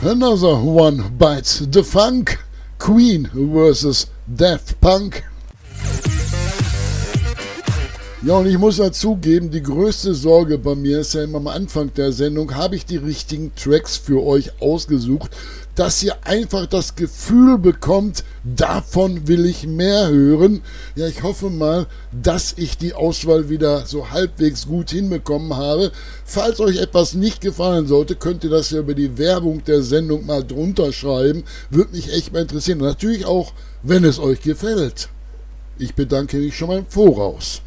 Another one bites the funk. Queen vs. Daft Punk. Ja, und ich muss dazugeben, die größte Sorge bei mir ist ja immer am Anfang der Sendung, habe ich die richtigen Tracks für euch ausgesucht, dass ihr einfach das Gefühl bekommt, davon will ich mehr hören. Ja, ich hoffe mal, dass ich die Auswahl wieder so halbwegs gut hinbekommen habe. Falls euch etwas nicht gefallen sollte, könnt ihr das ja über die Werbung der Sendung mal drunter schreiben. Würde mich echt mal interessieren. Und natürlich auch, wenn es euch gefällt. Ich bedanke mich schon mal im Voraus.